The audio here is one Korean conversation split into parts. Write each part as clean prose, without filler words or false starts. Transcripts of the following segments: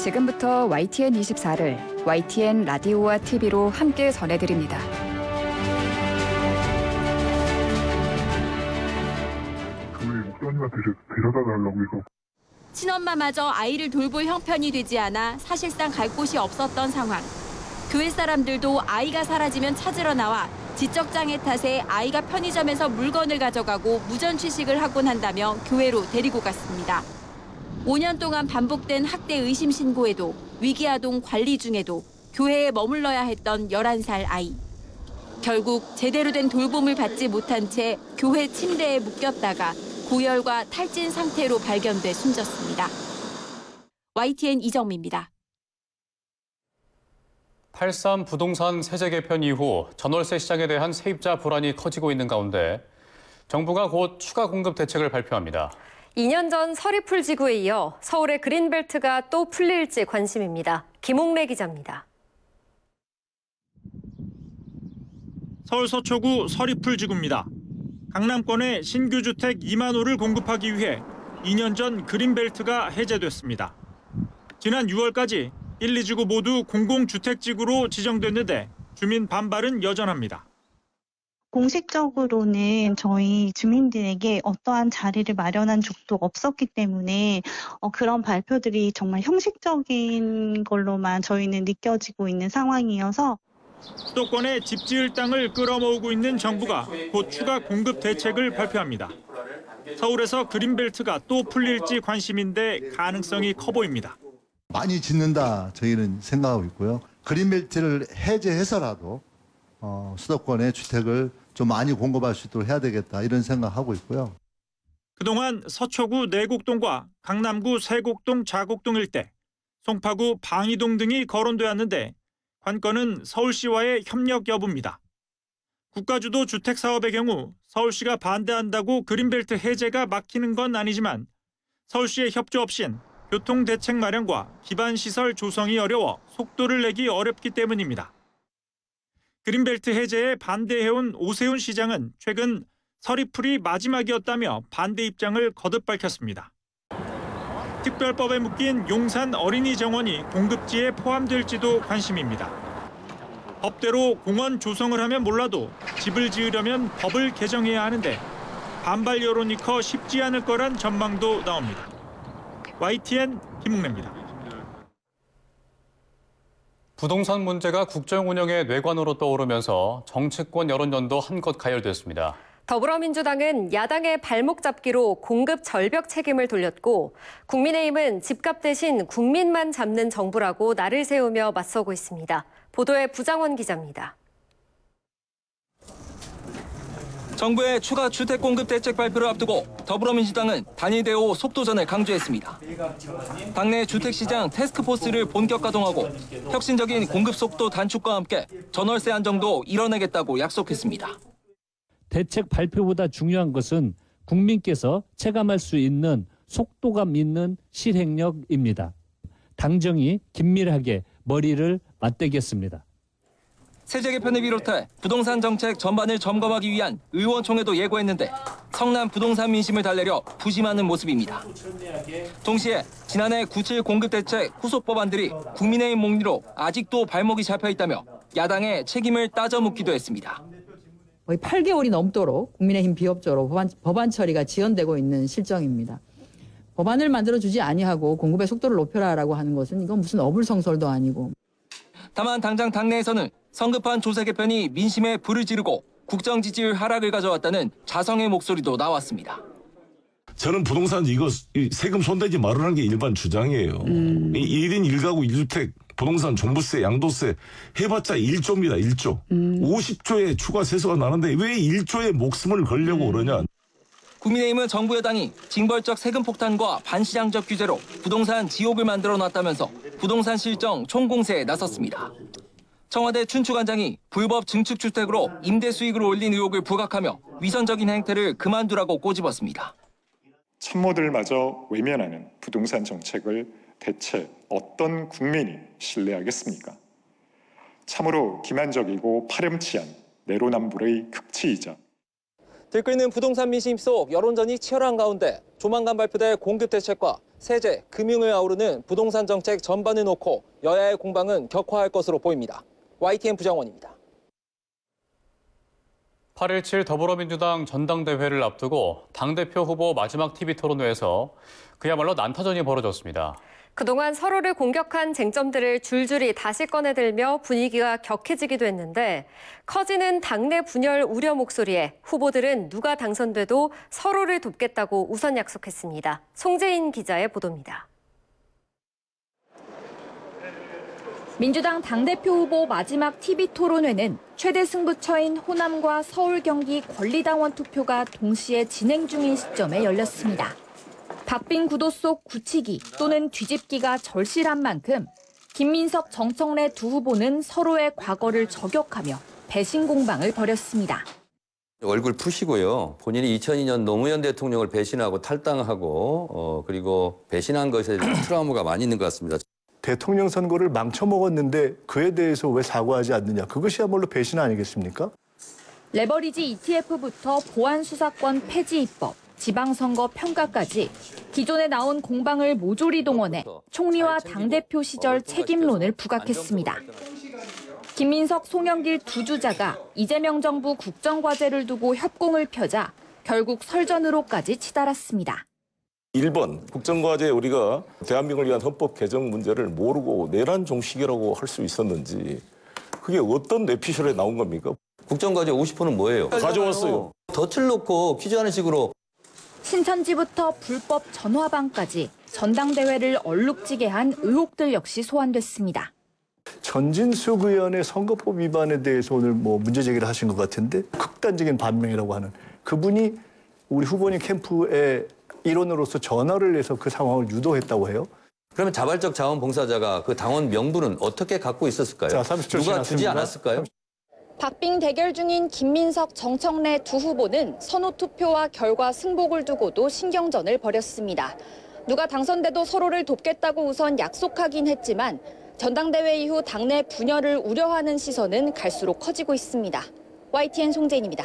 지금부터 YTN24를 YTN 라디오와 TV로 함께 전해드립니다. 저희 목사님한테 데려다 달라고 해서. 친엄마마저 아이를 돌볼 형편이 되지 않아 사실상 갈 곳이 없었던 상황. 교회 사람들도 아이가 사라지면 찾으러 나와 지적장애 탓에 아이가 편의점에서 물건을 가져가고 무전취식을 하곤 한다며 교회로 데리고 갔습니다. 5년 동안 반복된 학대 의심 신고에도 위기아동 관리 중에도 교회에 머물러야 했던 11살 아이. 결국 제대로 된 돌봄을 받지 못한 채 교회 침대에 묶였다가 고열과 탈진 상태로 발견돼 숨졌습니다. YTN 이정미입니다. 8.3 부동산 세제 개편 이후 전월세 시장에 대한 세입자 불안이 커지고 있는 가운데 정부가 곧 추가 공급 대책을 발표합니다. 2년 전 서리풀 지구에 이어 서울의 그린벨트가 또 풀릴지 관심입니다. 김홍래 기자입니다. 서울 서초구 서리풀 지구입니다. 강남권에 신규 주택 2만 호를 공급하기 위해 2년 전 그린벨트가 해제됐습니다. 지난 6월까지 1, 2지구 모두 공공주택지구로 지정됐는데 주민 반발은 여전합니다. 공식적으로는 저희 주민들에게 어떠한 자리를 마련한 적도 없었기 때문에 그런 발표들이 정말 형식적인 걸로만 저희는 느껴지고 있는 상황이어서 수도권에 집 지을 땅을 끌어모으고 있는 정부가 곧 추가 공급 대책을 발표합니다. 서울에서 그린벨트가 또 풀릴지 관심인데 가능성이 커 보입니다. 많이 짓는다 저희는 생각하고 있고요. 그린벨트를 해제해서라도 수도권의 주택을 좀 많이 공급할 수 있도록 해야 되겠다 이런 생각하고 있고요. 그동안 서초구 내곡동과 강남구 세곡동 자곡동 일대, 송파구 방이동 등이 거론돼 왔는데 관건은 서울시와의 협력 여부입니다. 국가주도 주택사업의 경우 서울시가 반대한다고 그린벨트 해제가 막히는 건 아니지만 서울시의 협조 없인 교통대책 마련과 기반시설 조성이 어려워 속도를 내기 어렵기 때문입니다. 그린벨트 해제에 반대해온 오세훈 시장은 최근 서리풀이 마지막이었다며 반대 입장을 거듭 밝혔습니다. 특별법에 묶인 용산 어린이 정원이 공급지에 포함될지도 관심입니다. 법대로 공원 조성을 하면 몰라도 집을 지으려면 법을 개정해야 하는데 반발 여론이 커 쉽지 않을 거란 전망도 나옵니다. YTN 김웅래입니다. 부동산 문제가 국정 운영의 뇌관으로 떠오르면서 정치권 여론전도 한껏 가열됐습니다. 더불어민주당은 야당의 발목 잡기로 공급 절벽 책임을 돌렸고 국민의힘은 집값 대신 국민만 잡는 정부라고 날을 세우며 맞서고 있습니다. 보도에 부장원 기자입니다. 정부의 추가 주택 공급 대책 발표를 앞두고 더불어민주당은 단일 대오 속도전을 강조했습니다. 당내 주택시장 태스크포스를 본격 가동하고 혁신적인 공급 속도 단축과 함께 전월세 안정도 이뤄내겠다고 약속했습니다. 대책 발표보다 중요한 것은 국민께서 체감할 수 있는 속도감 있는 실행력입니다. 당정이 긴밀하게 머리를 맞대겠습니다. 세제 개편을 비롯해 부동산 정책 전반을 점검하기 위한 의원총회도 예고했는데 성남 부동산 민심을 달래려 부심하는 모습입니다. 동시에 지난해 97 공급 대책 후속 법안들이 국민의힘 목리로 아직도 발목이 잡혀 있다며 야당의 책임을 따져 묻기도 했습니다. 거의 8개월이 넘도록 국민의힘 비협조로 법안 처리가 지연되고 있는 실정입니다. 법안을 만들어주지 아니하고 공급의 속도를 높여라라고 하는 것은 이건 무슨 어불성설도 아니고. 다만 당장 당내에서는 성급한 조세 개편이 민심에 불을 지르고 국정 지지율 하락을 가져왔다는 자성의 목소리도 나왔습니다. 저는 부동산 이거 세금 손대지 말으라는 게 일반 주장이에요. 1인 1가구 1주택 부동산 종부세 양도세 해봤자 1조입니다. 1조. 50조의 추가 세수가 나는데 왜 1조의 목숨을 걸려고 그러냐. 국민의힘은 정부 여당이 징벌적 세금 폭탄과 반시장적 규제로 부동산 지옥을 만들어놨다면서 부동산 실정 총공세에 나섰습니다. 청와대 춘추관장이 불법 증축주택으로 임대 수익을 올린 의혹을 부각하며 위선적인 행태를 그만두라고 꼬집었습니다. 참모들마저 외면하는 부동산 정책을 대체 어떤 국민이 신뢰하겠습니까? 참으로 기만적이고 파렴치한 내로남불의 극치이자 들끓는 부동산 민심 속 여론전이 치열한 가운데 조만간 발표될 공급 대책과 세제, 금융을 아우르는 부동산 정책 전반을 놓고 여야의 공방은 격화할 것으로 보입니다. YTN 부장원입니다. 8.17 더불어민주당 전당대회를 앞두고 당대표 후보 마지막 TV토론회에서 그야말로 난타전이 벌어졌습니다. 그동안 서로를 공격한 쟁점들을 줄줄이 다시 꺼내들며 분위기가 격해지기도 했는데 커지는 당내 분열 우려 목소리에 후보들은 누가 당선돼도 서로를 돕겠다고 우선 약속했습니다. 송재인 기자의 보도입니다. 민주당 당대표 후보 마지막 TV토론회는 최대 승부처인 호남과 서울, 경기 권리당원 투표가 동시에 진행 중인 시점에 열렸습니다. 박빙 구도 속 굳히기 또는 뒤집기가 절실한 만큼 김민석, 정청래 두 후보는 서로의 과거를 저격하며 배신 공방을 벌였습니다. 얼굴 푸시고요. 본인이 2002년 노무현 대통령을 배신하고 탈당하고 그리고 배신한 것에 대한 트라우마가 많이 있는 것 같습니다. 대통령 선거를 망쳐먹었는데 그에 대해서 왜 사과하지 않느냐. 그것이야말로 배신 아니겠습니까? 레버리지 ETF부터 보안수사권 폐지 입법, 지방선거 평가까지 기존에 나온 공방을 모조리 동원해 총리와 당대표 시절 책임론을 부각했습니다. 김민석, 송영길 두 주자가 이재명 정부 국정과제를 두고 협공을 펴자 결국 설전으로까지 치달았습니다. 1번, 국정과제 우리가 대한민국을 위한 헌법 개정 문제를 모르고 내란 종식이라고 할 수 있었는지 그게 어떤 뇌피셜에 나온 겁니까? 국정과제 50%는 뭐예요? 가져왔어요. 덫을 놓고 퀴즈하는 식으로. 신천지부터 불법 전화방까지 전당대회를 얼룩지게 한 의혹들 역시 소환됐습니다. 전진숙 의원의 선거법 위반에 대해서 오늘 문제 제기를 하신 것 같은데 극단적인 반명이라고 하는 그분이 우리 후보님 캠프의 일원으로서 전화를 해서 그 상황을 유도했다고 해요. 그러면 자발적 자원봉사자가 그 당원 명부는 어떻게 갖고 있었을까요? 자, 30초 누가 주지 지났습니다. 않았을까요? 박빙 대결 중인 김민석, 정청래 두 후보는 선호 투표와 결과 승복을 두고도 신경전을 벌였습니다. 누가 당선돼도 서로를 돕겠다고 우선 약속하긴 했지만 전당대회 이후 당내 분열을 우려하는 시선은 갈수록 커지고 있습니다. YTN 송재인입니다.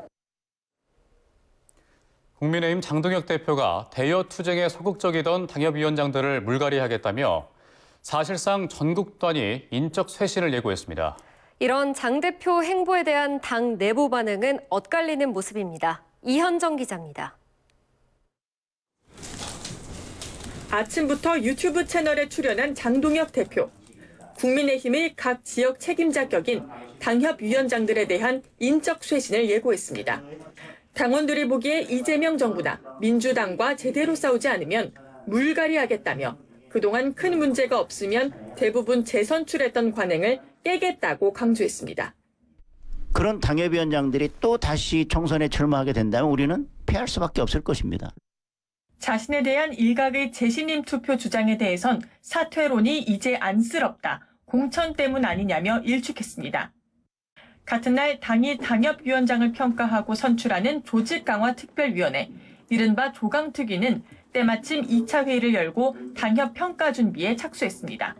국민의힘 장동혁 대표가 대여 투쟁에 소극적이던 당협위원장들을 물갈이하겠다며 사실상 전국단위 인적 쇄신을 예고했습니다. 이런 장 대표 행보에 대한 당 내부 반응은 엇갈리는 모습입니다. 이현정 기자입니다. 아침부터 유튜브 채널에 출연한 장동혁 대표. 국민의힘의 각 지역 책임자 격인 당협위원장들에 대한 인적 쇄신을 예고했습니다. 당원들이 보기에 이재명 정부나 민주당과 제대로 싸우지 않으면 물갈이하겠다며 그동안 큰 문제가 없으면 대부분 재선출했던 관행을 깨겠다고 강조했습니다. 그런 당협위원장들이 또 다시 총선에 출마하게 된다면 우리는 패할 수밖에 없을 것입니다. 자신에 대한 일각의 재신임 투표 주장에 대해선 사퇴론이 이제 안쓰럽다, 공천 때문 아니냐며 일축했습니다. 같은 날 당이 당협위원장을 평가하고 선출하는 조직강화특별위원회, 이른바 조강특위는 때마침 2차 회의를 열고 당협 평가 준비에 착수했습니다.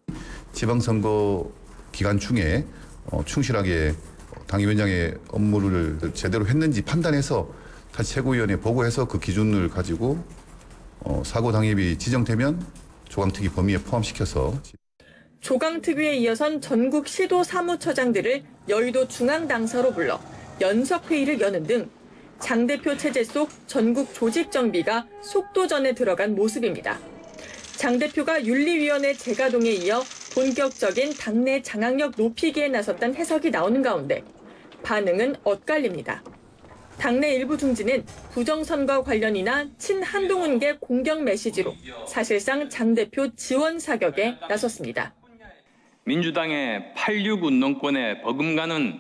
지방선거 기간 중에 충실하게 당위원장의 업무를 제대로 했는지 판단해서 다시 최고위원회에 보고해서 그 기준을 가지고 사고 당협이 지정되면 조강특위 범위에 포함시켜서. 조강특위에 이어선 전국 시도 사무처장들을 여의도 중앙당사로 불러 연석회의를 여는 등 장 대표 체제 속 전국 조직 정비가 속도전에 들어간 모습입니다. 장 대표가 윤리위원회 재가동에 이어 본격적인 당내 장악력 높이기에 나섰다는 해석이 나오는 가운데 반응은 엇갈립니다. 당내 일부 중진은 부정선거 관련이나 친한동훈계 공격 메시지로 사실상 장 대표 지원 사격에 나섰습니다. 민주당의 86 운동권에 버금가는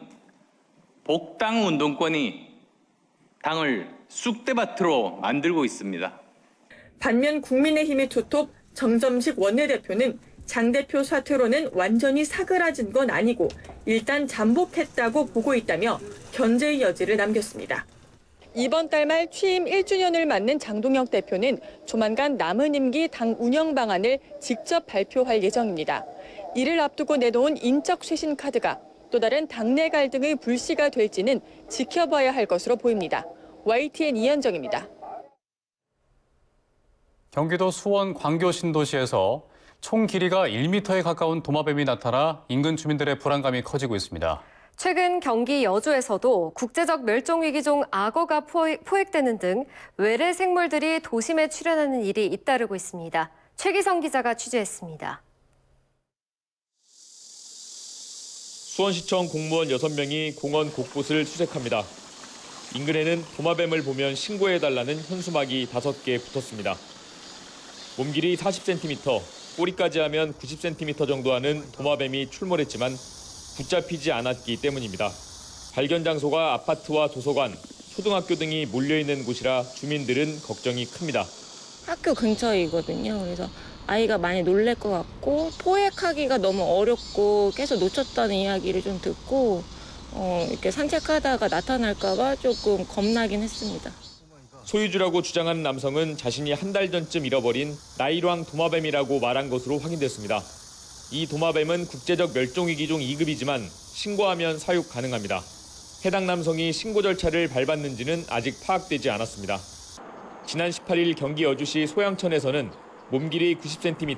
복당 운동권이 당을 쑥대밭으로 만들고 있습니다. 반면 국민의힘의 투톱 정점식 원내대표는 장 대표 사퇴로는 완전히 사그라진 건 아니고 일단 잠복했다고 보고 있다며 견제의 여지를 남겼습니다. 이번 달 말 취임 1주년을 맞는 장동혁 대표는 조만간 남은 임기 당 운영 방안을 직접 발표할 예정입니다. 이를 앞두고 내놓은 인적 쇄신 카드가 또 다른 당내 갈등의 불씨가 될지는 지켜봐야 할 것으로 보입니다. YTN 이현정입니다. 경기도 수원 광교 신도시에서 총 길이가 1m에 가까운 도마뱀이 나타나 인근 주민들의 불안감이 커지고 있습니다. 최근 경기 여주에서도 국제적 멸종위기종 악어가 포획되는 등 외래 생물들이 도심에 출현하는 일이 잇따르고 있습니다. 최기성 기자가 취재했습니다. 수원시청 공무원 6명이 공원 곳곳을 수색합니다. 인근에는 도마뱀을 보면 신고해달라는 현수막이 5개 붙었습니다. 몸길이 40cm, 꼬리까지 하면 90cm 정도 하는 도마뱀이 출몰했지만 붙잡히지 않았기 때문입니다. 발견 장소가 아파트와 도서관, 초등학교 등이 몰려있는 곳이라 주민들은 걱정이 큽니다. 학교 근처이거든요. 그래서 아이가 많이 놀랄 것 같고 포획하기가 너무 어렵고 계속 놓쳤다는 이야기를 좀 듣고 이렇게 산책하다가 나타날까 봐 조금 겁나긴 했습니다. 소유주라고 주장하는 남성은 자신이 한 달 전쯤 잃어버린 나일왕 도마뱀이라고 말한 것으로 확인됐습니다. 이 도마뱀은 국제적 멸종위기종 2급이지만 신고하면 사육 가능합니다. 해당 남성이 신고 절차를 밟았는지는 아직 파악되지 않았습니다. 지난 18일 경기 여주시 소양천에서는 몸길이 90cm,